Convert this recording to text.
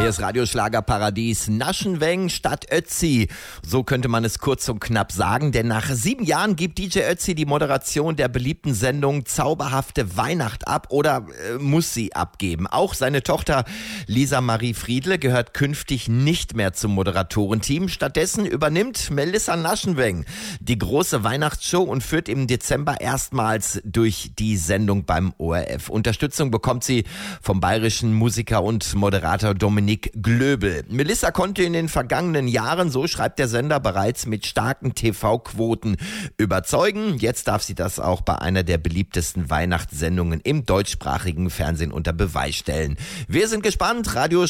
Hier ist Radioschlagerparadies Naschenweng statt Ötzi. So könnte man es kurz und knapp sagen, denn nach 7 Jahren gibt DJ Ötzi die Moderation der beliebten Sendung Zauberhafte Weihnacht ab oder muss sie abgeben. Auch seine Tochter Lisa Marie Friedle gehört künftig nicht mehr zum Moderatorenteam. Stattdessen übernimmt Melissa Naschenweng die große Weihnachtsshow und führt im Dezember erstmals durch die Sendung beim ORF. Unterstützung bekommt sie vom bayerischen Musiker und Moderator Dominik Glöbel. Melissa konnte in den vergangenen Jahren, so schreibt der Sender, bereits mit starken TV-Quoten überzeugen. Jetzt darf sie das auch bei einer der beliebtesten Weihnachtssendungen im deutschsprachigen Fernsehen unter Beweis stellen. Wir sind gespannt. Radio